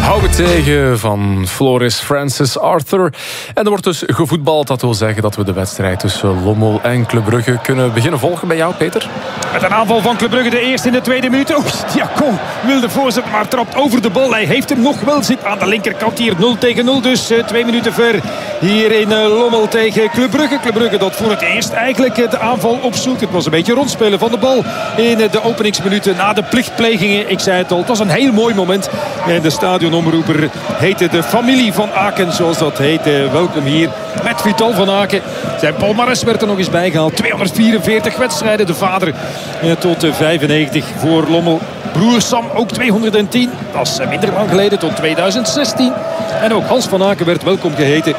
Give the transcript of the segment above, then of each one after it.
Hou het tegen van Floris Francis Arthur. En er wordt dus gevoetbald. Dat wil zeggen dat we de wedstrijd tussen Lommel en Club Brugge kunnen beginnen volgen bij jou, Peter. Met een aanval van Club Brugge, de eerste in de tweede minuut. Diacon wil de voorzet, maar trapt over de bal. Hij heeft hem nog wel, zit aan de linkerkant hier 0-0. Dus 2 minuten ver hier in Lommel tegen Club Brugge. Club Brugge dat voor het eerst eigenlijk de aanval opzoekt. Het was een beetje rondspelen van de bal in de openingsminuten na de plichtplegingen. Ik zei het al, het was een heel mooi moment. En de stadionomroeper heette de familie van Aken, zoals dat heette. Welkom hier met Vital van Aken. Zijn palmares werd er nog eens bijgehaald. 244 wedstrijden, de vader tot 95 voor Lommel. Broer Sam ook 210. Dat is minder lang geleden, tot 2016. En ook Hans van Aken werd welkom geheten.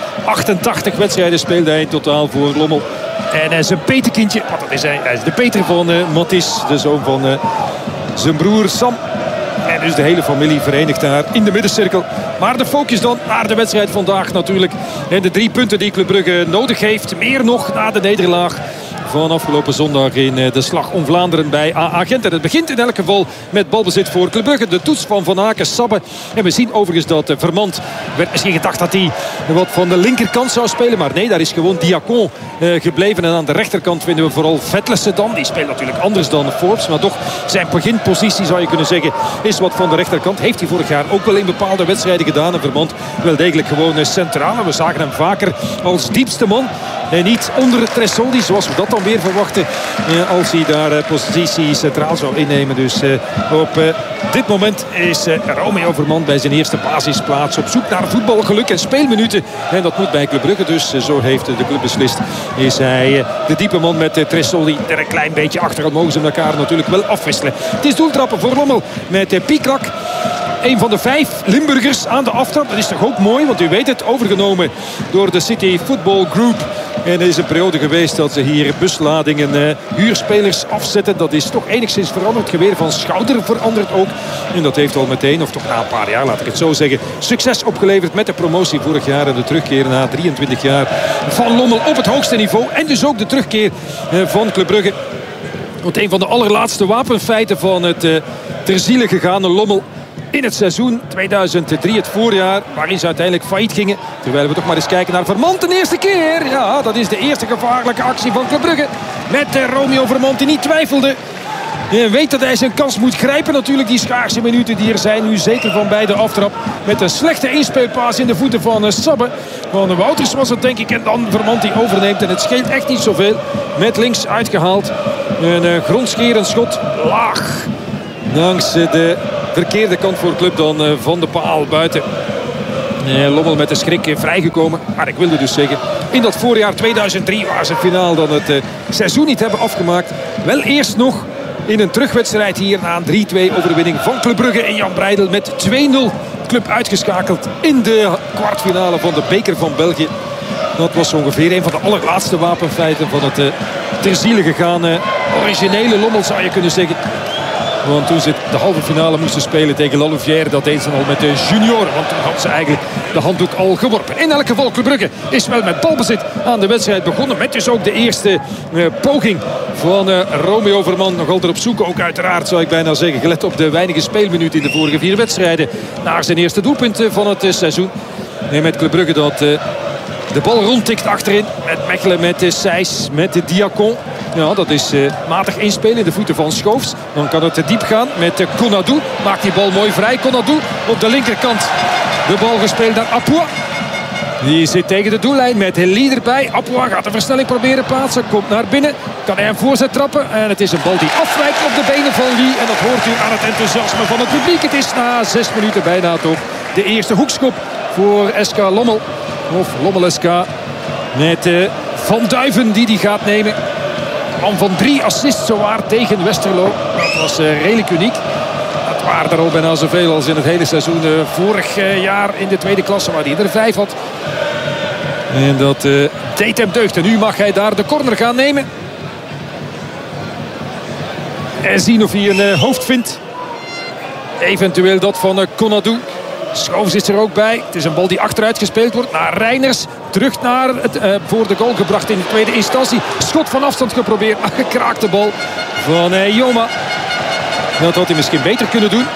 88 wedstrijden speelde hij in totaal voor Lommel. En hij is een petekindje. Wat dat is hij? Hij is de Peter van Matthis, de zoon van zijn broer Sam. En dus de hele familie verenigt daar in de middencirkel. Maar de focus dan naar de wedstrijd vandaag natuurlijk. En de 3 punten die Club Brugge nodig heeft. Meer nog na de nederlaag van afgelopen zondag in de slag om Vlaanderen bij AA Gent. En het begint in elk geval met balbezit voor Club Brugge. De toets van Van Aken, Sabbe. En we zien overigens dat Vermand, werd misschien gedacht dat hij wat van de linkerkant zou spelen. Maar nee, daar is gewoon Diacon gebleven. En aan de rechterkant vinden we vooral Vetlesen dan. Die speelt natuurlijk anders dan Forbes. Maar toch zijn beginpositie, zou je kunnen zeggen, is wat van de rechterkant. Heeft hij vorig jaar ook wel in bepaalde wedstrijden gedaan. En Vermand wel degelijk gewoon centraal. En we zagen hem vaker als diepste man. En niet onder het Tressoldi, zoals we dat dan weer verwachten. Als hij daar positie centraal zou innemen. Dus op dit moment is Romeo Vermand bij zijn eerste basisplaats. Op zoek naar voetbalgeluk en speelminuten. En dat moet bij Club Brugge. Dus zo heeft de club beslist. Is hij de diepe man met Tressoldi. Er een klein beetje achteruit mogen ze elkaar natuurlijk wel afwisselen. Het is doeltrappen voor Lommel met Pikrak. Een van de 5 Limburgers aan de aftrap. Dat is toch ook mooi, want u weet het, overgenomen door de City Football Group. En er is een periode geweest dat ze hier busladingen huurspelers afzetten. Dat is toch enigszins veranderd. Geweer van Schouder verandert ook. En dat heeft al meteen, of toch na een paar jaar, laat ik het zo zeggen, succes opgeleverd met de promotie vorig jaar. En de terugkeer na 23 jaar van Lommel op het hoogste niveau. En dus ook de terugkeer van Club Brugge. Want een van de allerlaatste wapenfeiten van het ter ziele gegane Lommel in het seizoen 2003, het voorjaar, waarin ze uiteindelijk failliet gingen. Terwijl we toch maar eens kijken naar Vermand de eerste keer. Ja, dat is de eerste gevaarlijke actie van Club Brugge. Met Romeo Vermand die niet twijfelde. Je weet dat hij zijn kans moet grijpen. Natuurlijk die schaarse minuten die er zijn. Nu zeker van bij de aftrap. Met een slechte inspeelpaas in de voeten van Sabbe. Van Wouters was het denk ik. En dan Vermand die overneemt. En het scheelt echt niet zoveel. Met links uitgehaald. Een grondscherend schot. Laag. Langs de verkeerde kant voor Club dan van de paal buiten. Lommel met de schrik vrijgekomen. Maar ik wilde dus zeggen, in dat voorjaar 2003 waar ze finaal dan het seizoen niet hebben afgemaakt. Wel eerst nog in een terugwedstrijd hier na een 3-2 overwinning van Club Brugge en Jan Breidel met 2-0. Club uitgeschakeld in de kwartfinale van de beker van België. Dat was ongeveer een van de allerlaatste wapenfeiten van het ter ziele gegaan originele Lommel, zou je kunnen zeggen. Want toen ze de halve finale moesten spelen tegen Lalouvieres, dat deed ze al met de junioren. Want toen had ze eigenlijk de handdoek al geworpen. In elk geval, Club Brugge is wel met balbezit aan de wedstrijd begonnen. Met dus ook de eerste poging van Romeo Vermand. Nog altijd op zoek, ook uiteraard zou ik bijna zeggen. Gelet op de weinige speelminuten in de vorige 4 wedstrijden. Naar zijn eerste doelpunt van het seizoen. En met Club Brugge dat de bal rondtikt achterin. Met Mechelen, met Sijs, met de Diacon. Ja, dat is matig inspelen in de voeten van Schoofs. Dan kan het diep gaan met Konadou. Maakt die bal mooi vrij. Konadou op de linkerkant. De bal gespeeld naar Apoua. Die zit tegen de doellijn met Lee erbij. Apoua gaat de versnelling proberen plaatsen. Komt naar binnen. Kan hij een voorzet trappen. En het is een bal die afwijkt op de benen van Lee. En dat hoort u aan het enthousiasme van het publiek. Het is na 6 minuten bijna toch de eerste hoekschop voor SK Lommel. Of Lommel SK. Met Van Duiven die gaat nemen. Man van 3 assists zowaar tegen Westerlo. Dat was redelijk uniek. Dat waren er al bijna zoveel als in het hele seizoen vorig jaar in de tweede klasse, waar hij er 5 had. En dat deed hem deugd. En nu mag hij daar de corner gaan nemen. En zien of hij een hoofd vindt. Eventueel dat van Konadou. Schoofs is er ook bij. Het is een bal die achteruit gespeeld wordt naar Reiners. Terug naar het voor de goal gebracht in de tweede instantie. Schot van afstand geprobeerd. Gekraakte bal van Joma. Dat had hij misschien beter kunnen doen.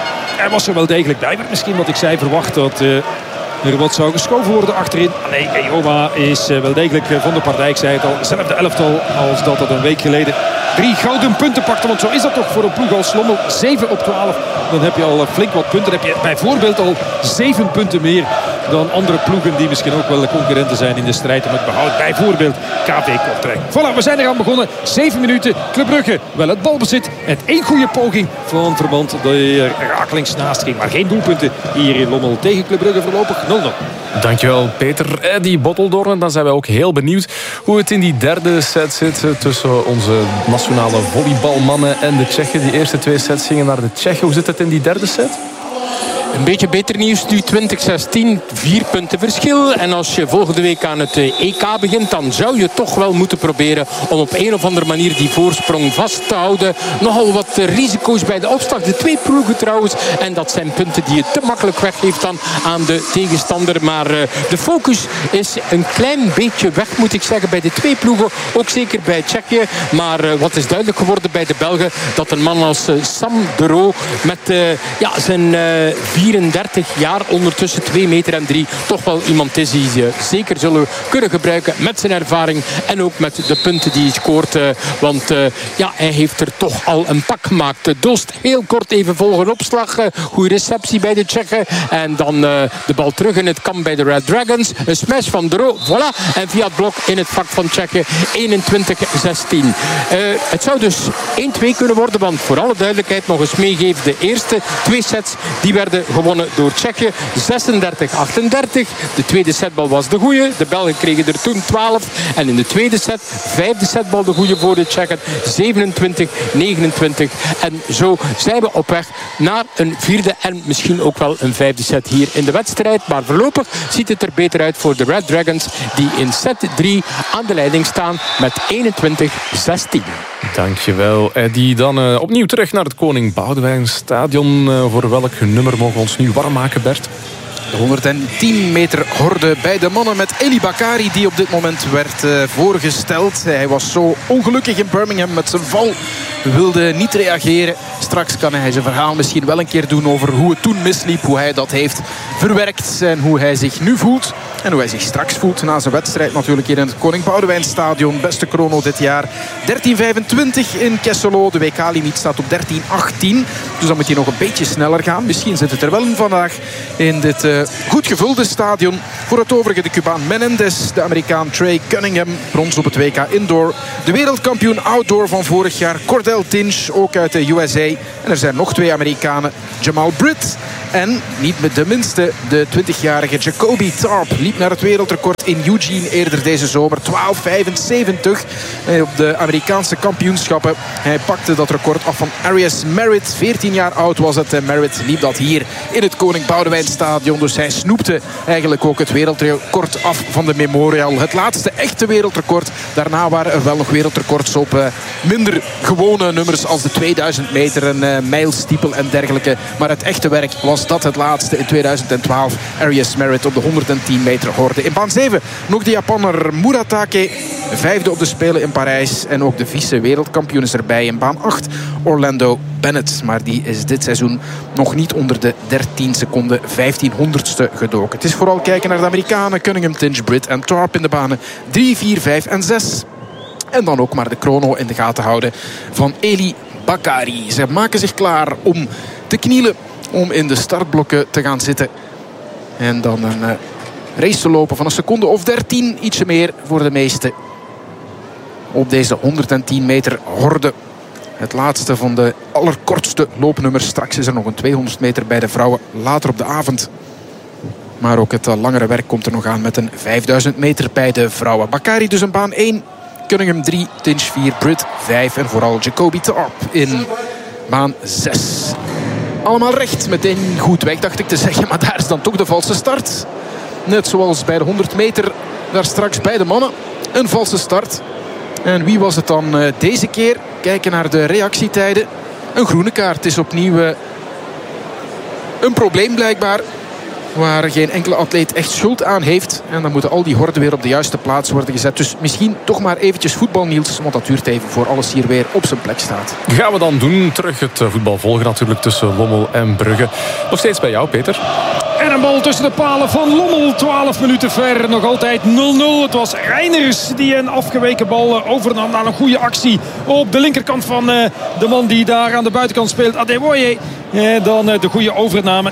hij was er wel degelijk bij. Maar misschien wat ik zei, verwacht dat er wat zou geschoven worden achterin. Nee, Eyoma is wel degelijk van de partij. Ik zei het al, hetzelfde elftal als dat een week geleden 3 gouden punten pakte. Want zo is dat toch voor een ploeg als Lommel. 7 op 12. Dan heb je al flink wat punten. Dan heb je bijvoorbeeld al 7 punten meer dan andere ploegen die misschien ook wel concurrenten zijn in de strijd om het behoud. Bijvoorbeeld KV Kortrijk. Voilà, we zijn er aan begonnen. 7 minuten. Club Brugge wel het balbezit. Met 1 goede poging van Verband. De rakelings naast ging. Maar geen doelpunten hier in Lommel tegen Club Brugge voorlopig 0-0. Dankjewel Peter. Eddie Botteldorn. Dan zijn wij ook heel benieuwd hoe het in die derde set zit tussen onze nationale volleybalmannen en de Tsjechen. Die eerste 2 sets gingen naar de Tsjechen. Hoe zit het in die derde set? Een beetje beter nieuws nu, 2016, 4 punten verschil. En als je volgende week aan het EK begint, dan zou je toch wel moeten proberen om op een of andere manier die voorsprong vast te houden. Nogal wat risico's bij de opslag. De 2 ploegen trouwens. En dat zijn punten die je te makkelijk weggeeft dan aan de tegenstander. Maar de focus is een klein beetje weg, moet ik zeggen, bij de 2 ploegen. Ook zeker bij Tsjechië. Maar wat is duidelijk geworden bij de Belgen, dat een man als Sam de Roo met zijn 34 jaar, ondertussen 2,3 meter, toch wel iemand is die ze zeker zullen kunnen gebruiken met zijn ervaring en ook met de punten die hij scoort. Want hij heeft er toch al een pak gemaakt. Dost heel kort even volgen opslag. Goede receptie bij de Tsjechen. En dan de bal terug in het kamp bij de Red Dragons. Een smash van Dro. Voilà. En via het blok in het vak van Tsjechië. 21-16. Het zou dus 1-2 kunnen worden. Want voor alle duidelijkheid nog eens meegeven. De eerste 2 sets die werden gewonnen door Tsjechië. 36-38. De tweede setbal was de goeie. De Belgen kregen er toen 12. En in de tweede set, 5e setbal de goeie voor de Tsjechen. 27-29. En zo zijn we op weg naar een 4e en misschien ook wel een 5e set hier in de wedstrijd. Maar voorlopig ziet het er beter uit voor de Red Dragons, die in set 3 aan de leiding staan met 21-16. Dankjewel, Eddie. Dan opnieuw terug naar het Koning Boudewijn Stadion. Voor welk nummer mogen we ons nu warm maken, Bert? De 110 meter horde bij de mannen met Elie Bakari, die op dit moment werd voorgesteld. Hij was zo ongelukkig in Birmingham met zijn val. Wilde niet reageren. Straks kan hij zijn verhaal misschien wel een keer doen over hoe het toen misliep. Hoe hij dat heeft verwerkt en hoe hij zich nu voelt. En hoe hij zich straks voelt na zijn wedstrijd natuurlijk hier in het Koning Boudewijn Stadion. Beste chrono dit jaar. 13.25 in Kesselo. De WK-limiet staat op 13.18. Dus dan moet hij nog een beetje sneller gaan. Misschien zit het er wel in vandaag in dit goed gevulde stadion. Voor het overige de Cubaan Menendez. De Amerikaan Trey Cunningham. Brons op het WK Indoor. De wereldkampioen Outdoor van vorig jaar. Cordell Tinch, ook uit de USA. En er zijn nog 2 Amerikanen. Jamal Britt. En niet met de minste, de 20-jarige Jacoby Tarp liep naar het wereldrecord in Eugene eerder deze zomer. 12.75 op de Amerikaanse kampioenschappen. Hij pakte dat record af van Arias Merritt. 14 jaar oud was het. En Merritt liep dat hier in het Koning Boudewijn Stadion. Dus hij snoepte eigenlijk ook het wereldrecord af van de Memorial. Het laatste echte wereldrecord. Daarna waren er wel nog wereldrecords op minder gewone nummers als de 2000 meter, een mijlstiepel en dergelijke. Maar het echte werk was dat het laatste in 2012. Arias Merritt op de 110 meter horde. In baan 7 nog de Japanner Muratake. 5e op de Spelen in Parijs. En ook de vice-wereldkampioen is erbij. In baan 8 Orlando Bennett. Maar die is dit seizoen nog niet onder de 13 seconden 1500ste gedoken. Het is vooral kijken naar de Amerikanen. Cunningham, Tinch, Britt en Tarp in de banen 3, 4, 5 en 6. En dan ook maar de chrono in de gaten houden van Elie Bakari. Ze maken zich klaar om te knielen, om in de startblokken te gaan zitten. En dan een race te lopen van een seconde of 13. Ietsje meer voor de meesten. Op deze 110 meter horde. Het laatste van de allerkortste loopnummers. Straks is er nog een 200 meter bij de vrouwen later op de avond. Maar ook het langere werk komt er nog aan met een 5000 meter bij de vrouwen. Bakari dus in baan 1. Cunningham 3, Tinch 4, Britt 5 en vooral Jacoby Tarp in baan 6. Allemaal recht, meteen goed weg dacht ik te zeggen. Maar daar is dan toch de valse start. Net zoals bij de 100 meter daar straks bij de mannen. Een valse start. En wie was het dan deze keer? Kijken naar de reactietijden. Een groene kaart is opnieuw een probleem blijkbaar. Waar geen enkele atleet echt schuld aan heeft. En dan moeten al die horden weer op de juiste plaats worden gezet. Dus misschien toch maar eventjes voetbal, Niels. Want dat duurt even voor alles hier weer op zijn plek staat. Gaan we dan doen. Terug het voetbal volgen natuurlijk tussen Lommel en Brugge. Nog steeds bij jou, Peter. En een bal tussen de palen van Lommel. 12 minuten ver. Nog altijd 0-0. Het was Reiners die een afgeweken bal overnam na een goede actie op de linkerkant van de man die daar aan de buitenkant speelt. Adewoye. Dan de goede overname.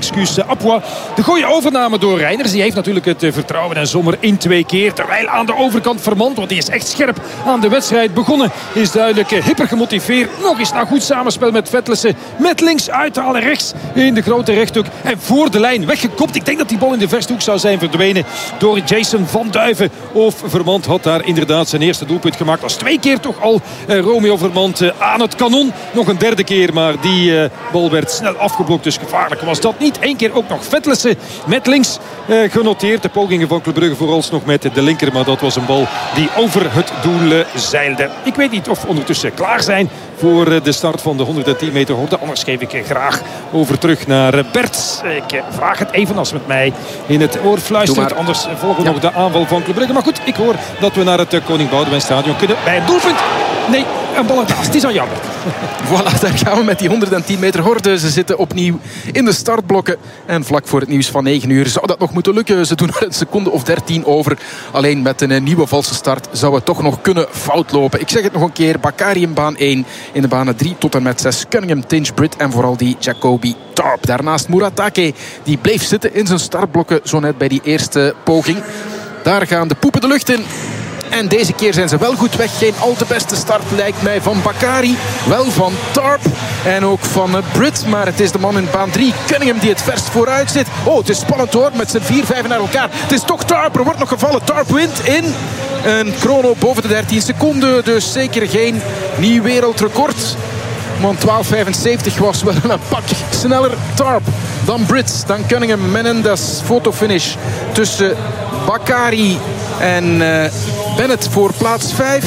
Apua. De goede overname door Reiners. Die heeft natuurlijk het vertrouwen en Sommer in 2 keer. Terwijl aan de overkant Vermand, want die is echt scherp aan de wedstrijd begonnen. Is duidelijk hyper gemotiveerd. Nog eens naar goed samenspel met Vetlesen. Met links uithalen, rechts in de grote rechthoek. En voor de lijn weggekopt. Ik denk dat die bal in de versthoek zou zijn verdwenen door Jason van Duiven. Of Vermand had daar inderdaad zijn eerste doelpunt gemaakt. Dat was 2 keer toch al Romeo Vermand aan het kanon. Nog een 3e keer, maar die bal werd snel afgeblokt. Dus gevaarlijk was dat niet. 1 keer ook nog Vetlesen met links genoteerd. De pogingen van Club Brugge vooralsnog met de linker. Maar dat was een bal die over het doel zeilde. Ik weet niet of we ondertussen klaar zijn voor de start van de 110 meter horde. Anders geef ik graag over terug naar Bert. Ik vraag het even als met mij in het oor fluistert. Anders volgen we nog de aanval van Club Brugge. Maar goed, ik hoor dat we naar het Koning Boudewijn Stadion kunnen bij het doelpunt. Nee, een bal ernaast. Het is al jammer. Voilà, daar gaan we met die 110 meter horde. Ze zitten opnieuw in de startblokken. En vlak voor het nieuws van 9 uur zou dat nog moeten lukken. Ze doen er een seconde of 13 over. Alleen met een nieuwe valse start zou het toch nog kunnen fout lopen. Ik zeg het nog een keer. Bakari in baan 1. In de banen 3 tot en met 6. Cunningham, Tinch, Britt en vooral die Jacoby Tarp. Daarnaast Muratake. Die bleef zitten in zijn startblokken zo net bij die eerste poging. Daar gaan de poepen de lucht in. En deze keer zijn ze wel goed weg. Geen al te beste start lijkt mij van Bakari. Wel van Tarp en ook van Britt. Maar het is de man in baan 3, Cunningham, die het verst vooruit zit. Oh, het is spannend hoor, met zijn 4-5 naar elkaar. Het is toch Tarp, er wordt nog gevallen. Tarp wint in een chrono boven de 13 seconden. Dus zeker geen nieuw wereldrecord. Want 12.75 was wel een pak sneller. Tarp, dan Britt, dan Cunningham. Menendez, fotofinish tussen Bakari en Bennett voor plaats 5.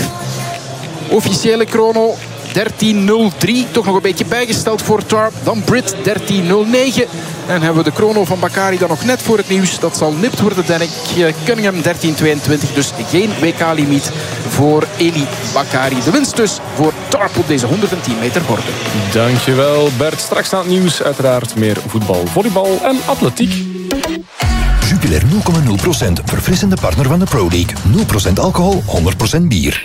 Officiële chrono 13.03. Toch nog een beetje bijgesteld voor Tarp. Dan Britt 13.09. En hebben we de chrono van Bakari dan nog net voor het nieuws. Dat zal nipt worden, denk ik. Cunningham 13.22. Dus geen WK-limiet voor Eli Bakari. De winst dus voor Tarp op deze 110 meter horde. Dankjewel Bert. Straks na het nieuws uiteraard meer voetbal, volleybal en atletiek. Jupiler 0,0%. Verfrissende partner van de Pro League. 0% alcohol, 100% bier.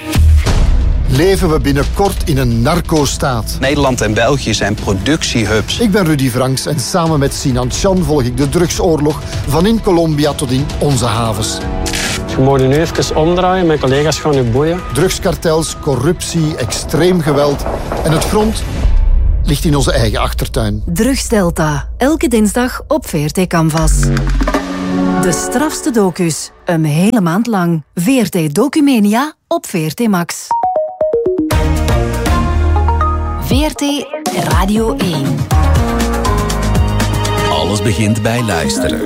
Leven we binnenkort in een narco-staat? Nederland en België zijn productiehubs. Ik ben Rudy Franks en samen met Sinan Chan volg ik de drugsoorlog van in Colombia tot in onze havens. We moeten nu even omdraaien, mijn collega's gaan nu boeien. Drugskartels, corruptie, extreem geweld en het front ligt in onze eigen achtertuin. Drugsdelta, elke dinsdag op VRT Canvas. De strafste docus, een hele maand lang. VRT Documania op VRT Max. VRT Radio 1. Alles begint bij luisteren.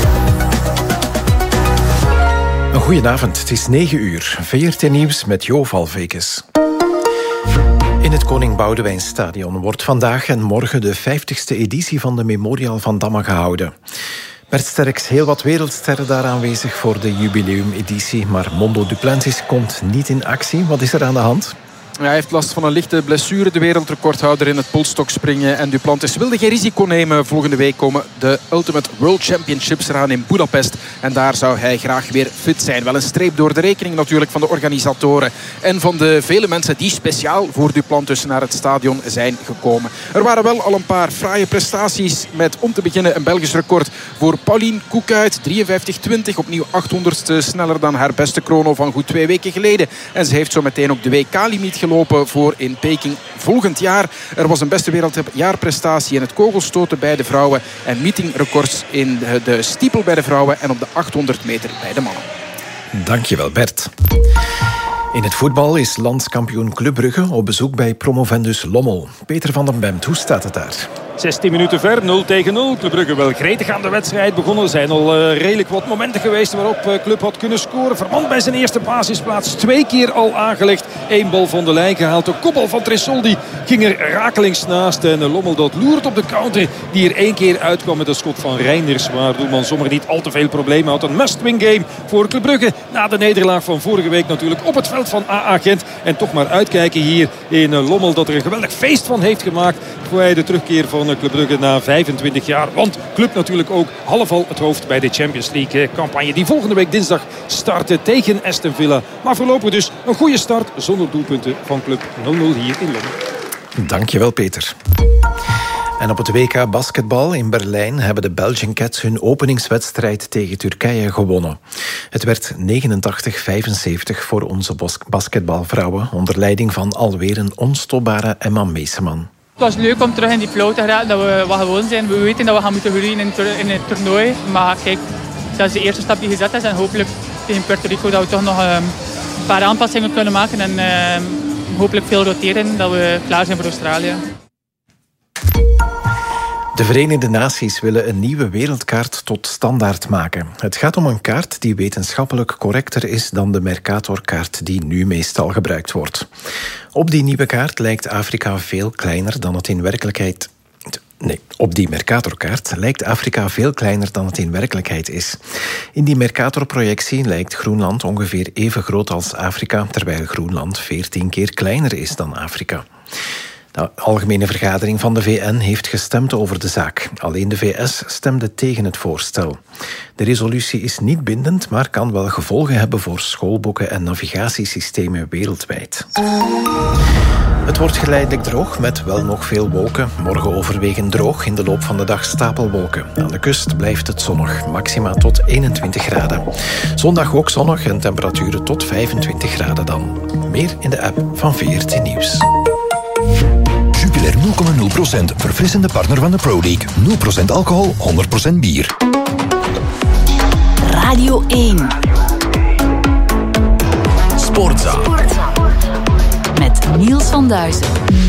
Een goedenavond, het is 9 uur. VRT Nieuws met Jo Valvekes. In het Koning Boudewijn Stadion wordt vandaag en morgen de 50ste editie van de Memorial van Damme gehouden. Bert Sterks, heel wat wereldsterren daar aanwezig voor de jubileumeditie, maar Mondo Duplantis komt niet in actie. Wat is er aan de hand? Hij heeft last van een lichte blessure, de wereldrecordhouder in het polstokspringen. En Duplantis wilde geen risico nemen. Volgende week komen de Ultimate World Championships eraan in Budapest. En daar zou hij graag weer fit zijn. Wel een streep door de rekening natuurlijk van de organisatoren. En van de vele mensen die speciaal voor Duplantis naar het stadion zijn gekomen. Er waren wel al een paar fraaie prestaties. Met om te beginnen een Belgisch record voor Pauline Koekuit. 53-20, opnieuw 800ste sneller dan haar beste chrono van goed 2 weken geleden. En ze heeft zo meteen ook de WK-limiet gelopen voor in Peking volgend jaar. Er was een beste wereldjaarprestatie in het kogelstoten bij de vrouwen en meetingrecords in de stiepel bij de vrouwen en op de 800 meter bij de mannen. Dankjewel Bert. In het voetbal is landskampioen Club Brugge op bezoek bij promovendus Lommel. Peter van der Bemt, hoe staat het daar? 16 minuten ver, 0-0. Club Brugge wel gretig aan de wedstrijd begonnen. Er zijn al redelijk wat momenten geweest waarop Club had kunnen scoren. Vermand bij zijn eerste basisplaats. 2 keer al aangelegd. 1 bal van de lijn gehaald. De kopbal van Tresoldi ging er rakelings naast. En Lommel dat loert op de counter. Die er 1 keer uitkwam met een schot van Reinders. Waar doelman Sommer niet al te veel problemen had. Een must-win game voor Club Brugge. Na de nederlaag van vorige week natuurlijk op het veld van AA Gent. En toch maar uitkijken hier in Lommel. Dat er een geweldig feest van heeft gemaakt. Voor de terugkeer van Club Brugge na 25 jaar. Want Club natuurlijk ook half al het hoofd bij de Champions League campagne. Die volgende week dinsdag starten tegen Aston Villa. Maar voorlopig dus een goede start zonder doelpunten van Club 0-0 hier in Londen. Dankjewel, Peter. En op het WK basketbal in Berlijn hebben de Belgian Cats hun openingswedstrijd tegen Turkije gewonnen. Het werd 89-75 voor onze basketbalvrouwen onder leiding van alweer een onstopbare Emma Meeseman. Het was leuk om terug in die flow te geraken, dat we wat gewoon zijn. We weten dat we gaan moeten groeien in het toernooi. Maar kijk, dat is de eerste stap die gezet is. En hopelijk tegen Puerto Rico dat we toch nog een paar aanpassingen kunnen maken. En hopelijk veel roteren, dat we klaar zijn voor Australië. De Verenigde Naties willen een nieuwe wereldkaart tot standaard maken. Het gaat om een kaart die wetenschappelijk correcter is dan de Mercatorkaart die nu meestal gebruikt wordt. Op die nieuwe kaart lijkt Afrika veel kleiner dan het in werkelijkheid... Nee, op die Mercatorkaart lijkt Afrika veel kleiner dan het in werkelijkheid is. In die Mercatorprojectie lijkt Groenland ongeveer even groot als Afrika, terwijl Groenland 14 keer kleiner is dan Afrika. De Algemene Vergadering van de VN heeft gestemd over de zaak. Alleen de VS stemde tegen het voorstel. De resolutie is niet bindend, maar kan wel gevolgen hebben voor schoolboeken en navigatiesystemen wereldwijd. Het wordt geleidelijk droog met wel nog veel wolken. Morgen overwegend droog, in de loop van de dag stapelwolken. Aan de kust blijft het zonnig, maxima tot 21 graden. Zondag ook zonnig en temperaturen tot 25 graden dan. Meer in de app van VRT Nieuws. Jupiler 0,0%, verfrissende partner van de Pro League. 0% alcohol, 100% bier. Radio 1. Sportza. Met Niels van Duizen.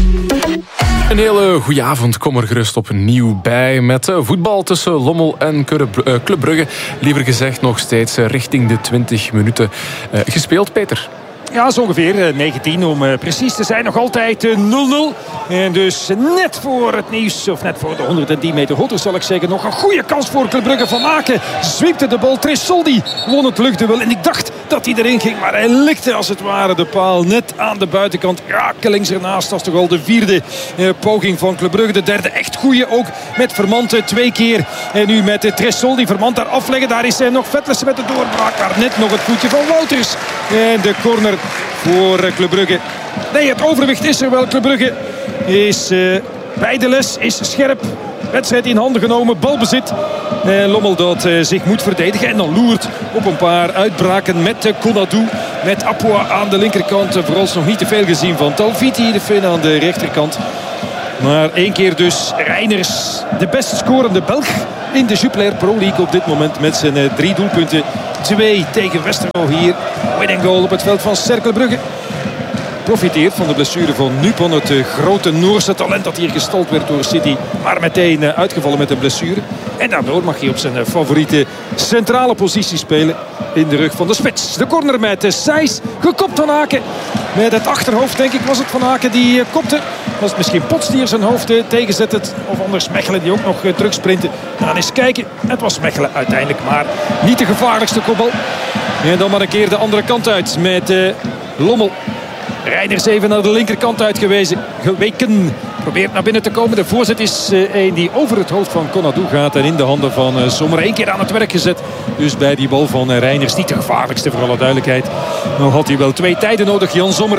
Een hele goede avond, kom er gerust opnieuw bij met voetbal tussen Lommel en Club Brugge. Liever gezegd nog steeds richting de 20 minuten gespeeld, Peter. Ja, zo ongeveer 19 om precies te zijn. Nog altijd 0-0. En dus net voor het nieuws, of net voor de 110 meter hotter zal ik zeggen, nog een goede kans voor Club Brugge. Van Aken zwiepte de bal. Tresoldi won het luchtduel. En ik dacht dat hij erin ging, maar hij likte als het ware de paal net aan de buitenkant. Rakelings ernaast. Dat is toch al de vierde poging van Club Brugge. De derde echt goede ook met Vermand 2 keer. En nu met Tresoldi. Vermand daar afleggen. Daar is nog Vetlesen met de doorbraak. Maar net nog het voetje van Wouters. En de corner voor Club Brugge. Nee, het overwicht is er wel. Club Brugge is bij de les, is scherp. Wedstrijd in handen genomen, balbezit. Lommel dat zich moet verdedigen. En dan loert op een paar uitbraken met Konadu. Met Apua aan de linkerkant. Vooralsnog niet te veel gezien van Talviti, de Fin aan de rechterkant. Maar 1 keer dus Reinders, de best scorende Belg in de Jupiler Pro League op dit moment. Met zijn 3 doelpunten. 2 tegen Westerlo hier. Winning goal op het veld van Cercle Brugge. Profiteert van de blessure van Nupon, het grote Noorse talent dat hier gestald werd door City. Maar meteen uitgevallen met een blessure. En daardoor mag hij op zijn favoriete centrale positie spelen. In de rug van de spits. De corner met Sijs. Gekopt van Aken. Met het achterhoofd denk ik was het Van Aken die kopte. Was het misschien Pots die er zijn hoofd tegenzet. Of anders Mechelen die ook nog terugsprinten. Dan eens kijken. Het was Mechelen uiteindelijk. Maar niet de gevaarlijkste kopbal. En dan maar een keer de andere kant uit met Lommel. Reinders even naar de linkerkant uitgewezen. Geweken. Probeert naar binnen te komen. De voorzet is een die over het hoofd van Konadu gaat. En in de handen van Sommer 1 keer aan het werk gezet. Dus bij die bal van Reinders. Niet de gevaarlijkste voor alle duidelijkheid. Nou had hij wel 2 tijden nodig. Jan Sommer.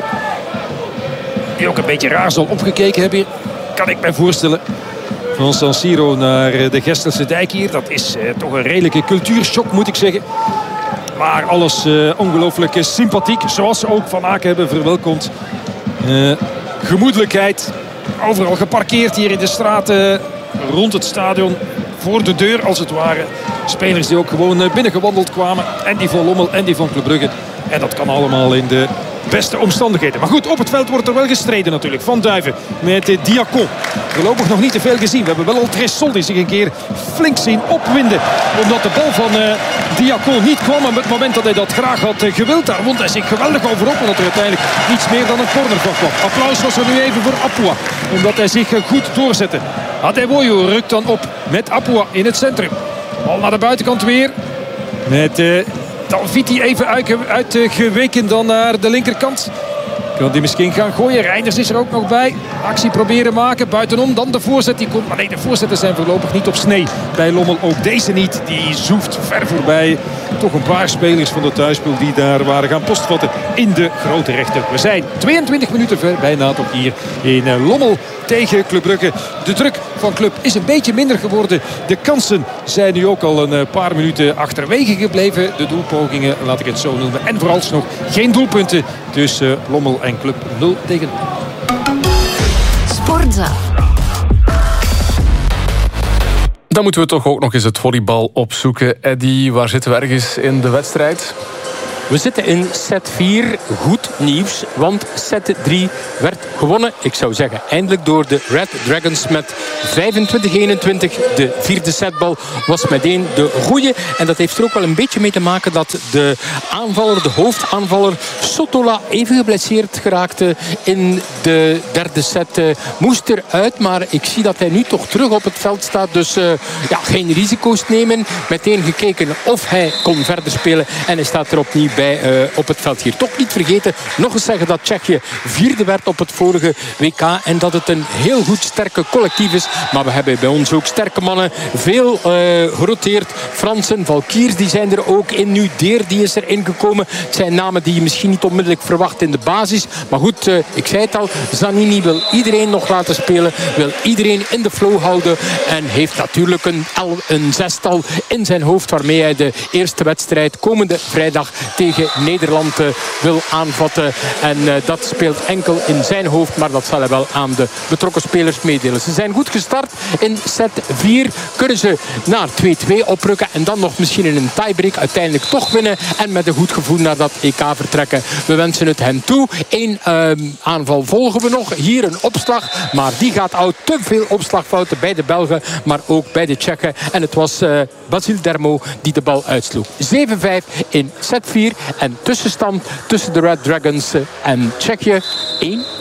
Die ook een beetje raar zal opgekeken hebben. Kan ik mij voorstellen. Van San Siro naar de Gestelse dijk hier. Dat is toch een redelijke cultuurshock moet ik zeggen. Maar alles ongelooflijk sympathiek. Zoals ze ook Van Aken hebben verwelkomd. Gemoedelijkheid. Overal geparkeerd hier in de straten. Rond het stadion. Voor de deur als het ware. Spelers die ook gewoon binnengewandeld kwamen. En die van Lommel en die van Club Brugge. En dat kan allemaal in de beste omstandigheden. Maar goed, op het veld wordt er wel gestreden natuurlijk. Van Duiven met Diacon. Voorlopig nog niet te veel gezien. We hebben wel al Tresol die zich een keer flink zien opwinden. Omdat de bal van Diacon niet kwam. En op het moment dat hij dat graag had gewild, daar wond hij zich geweldig over op. Omdat er uiteindelijk niets meer dan een corner van kwam. Applaus was er nu even voor Apua. Omdat hij zich goed doorzette. Adewoyo rukt dan op met Apua in het centrum. Bal naar de buitenkant weer. Met Talviti even uitgeweken dan naar de linkerkant. Kan die misschien gaan gooien. Reinders is er ook nog bij. Actie proberen maken. Buitenom dan de voorzet. Die komt. Maar nee, de voorzetten zijn voorlopig niet op snee. Bij Lommel ook deze niet. Die zoeft ver voorbij. Toch een paar spelers van de thuispel die daar waren gaan postvatten in de grote rechter. We zijn 22 minuten ver bijna toch hier in Lommel tegen Club Brugge. De druk van Club is een beetje minder geworden. De kansen zijn nu ook al een paar minuten achterwege gebleven. De doelpogingen, laat ik het zo noemen. En vooralsnog geen doelpunten tussen Lommel en Club 0-0. Sportza. Dan moeten we toch ook nog eens het volleybal opzoeken. Eddy, waar zitten we ergens in de wedstrijd? We zitten in set 4. Goed nieuws, want set 3 werd gewonnen. Ik zou zeggen eindelijk door de Red Dragons met 25-21. De vierde setbal was meteen de goeie. En dat heeft er ook wel een beetje mee te maken dat de aanvaller, de hoofdaanvaller Sotola, even geblesseerd geraakte in de derde set. Moest eruit, maar ik zie dat hij nu toch terug op het veld staat. Dus geen risico's nemen. Meteen gekeken of hij kon verder spelen. En hij staat er opnieuw bij op het veld hier. Toch niet vergeten, nog eens zeggen dat Tsjechië vierde werd op het vorige WK. En dat het een heel goed sterke collectief is. Maar we hebben bij ons ook sterke mannen. Veel geroteerd. Fransen, Valkiers, die zijn er ook in. Nu Deer, die is er ingekomen. Het zijn namen die je misschien niet onmiddellijk verwacht in de basis. Maar goed, ik zei het al. Zanini wil iedereen nog laten spelen. Wil iedereen in de flow houden. En heeft natuurlijk een zestal in zijn hoofd waarmee hij de eerste wedstrijd komende vrijdag tegen Nederland wil aanvatten. En dat speelt enkel in zijn hoofd. Maar dat zal hij wel aan de betrokken spelers meedelen. Ze zijn goed gestart in set 4. Kunnen ze naar 2-2 oprukken. En dan nog misschien in een tiebreak uiteindelijk toch winnen. En met een goed gevoel naar dat EK vertrekken. We wensen het hen toe. Eén aanval volgen we nog. Hier een opslag. Maar die gaat uit. Te veel opslagfouten bij de Belgen. Maar ook bij de Tsjechen. En het was Basil Dermo die de bal uitsloeg. 7-5 in set 4. En tussenstand tussen de Red Dragons en Tsjechië 1-1.